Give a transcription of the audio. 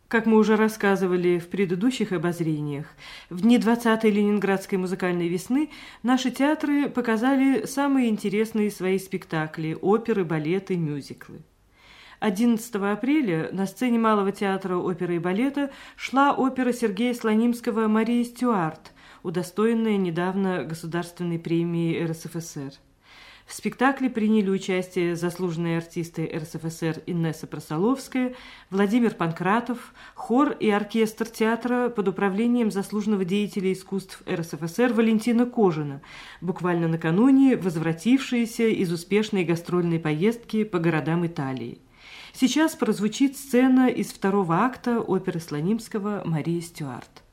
Как мы уже рассказывали в предыдущих обозрениях, в дни 20-й Ленинградской музыкальной весны наши театры показали самые интересные свои спектакли – оперы, балеты, мюзиклы. 11 апреля на сцене Малого театра оперы и балета шла опера Сергея Слонимского «Мария Стюарт», удостоенная недавно Государственной премии РСФСР. В спектакле приняли участие заслуженные артисты РСФСР Инесса Просоловская, Владимир Панкратов, хор и оркестр театра под управлением заслуженного деятеля искусств РСФСР Валентина Кожина, буквально накануне возвратившиеся из успешной гастрольной поездки по городам Италии. Сейчас прозвучит сцена из второго акта оперы Слонимского «Мария Стюарт».